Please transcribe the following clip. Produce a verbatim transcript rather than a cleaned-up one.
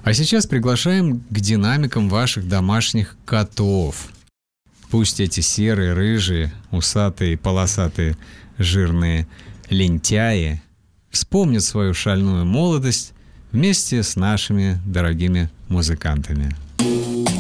А сейчас приглашаем к динамикам ваших домашних котов. Пусть эти серые, рыжие, усатые, полосатые, жирные лентяи вспомнят свою шальную молодость вместе с нашими дорогими музыкантами.